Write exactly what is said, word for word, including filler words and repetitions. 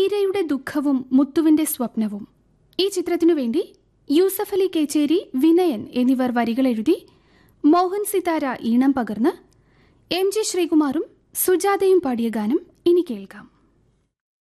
മീരയുടെ ദുഃഖവും മുത്തുവിന്റെ സ്വപ്നവും. ഈ ചിത്രത്തിനു വേണ്ടി യൂസഫ് അലി കേച്ചേരി, വിനയൻ എന്നിവർ വരികളെഴുതി മോഹൻ സിതാര ഈണം പകർന്ന് എം ജി ശ്രീകുമാറും സുജാതയും പാടിയ ഗാനം ഇനി കേൾക്കാം.